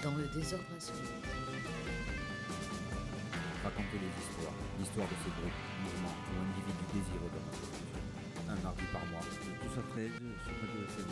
Dans le désordre absolu. Raconter les histoires, l'histoire de ces groupes, mouvements ou individus désireux de notre culture. Un mardi par mois, de 12 à 13 sur Radio FM